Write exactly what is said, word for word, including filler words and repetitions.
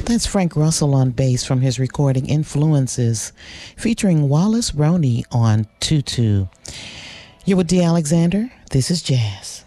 That's Frank Russell on bass from his recording Influences, featuring Wallace Roney on Tutu. You're with D. Alexander. This is Jazz.